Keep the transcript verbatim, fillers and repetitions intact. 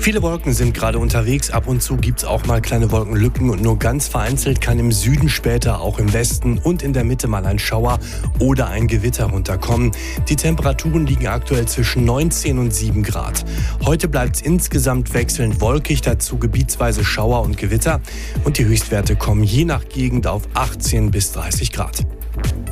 Viele Wolken sind gerade unterwegs. Ab und zu gibt es auch mal kleine Wolkenlücken und nur ganz vereinzelt kann im Süden, später auch im Westen und in der Mitte mal ein Schauer oder ein Gewitter runterkommen. Die Temperaturen liegen aktuell zwischen neunzehn und sieben Grad. Heute bleibt es insgesamt wechselnd wolkig, dazu gebietsweise Schauer und Gewitter und die Höchstwerte kommen je nach Gegend auf achtzehn bis dreißig Grad.